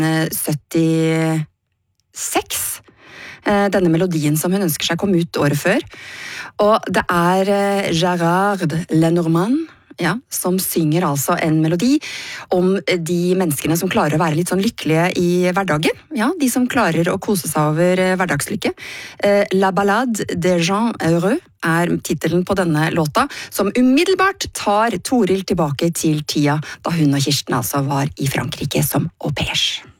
1976. Denne melodien som hun ønsker seg kom ut året før. Og det Gérard Lenormand, ja, som synger altså en melodi om de menneskene som klarer å være litt sånn lykkelige i hverdagen. Ja, de som klarer å kose seg over hverdagslykke. La Ballade des gens heureux titelen på denne låta, som umiddelbart tar Toril tilbake til tida da hun og Kirsten altså var i Frankrike som au pair.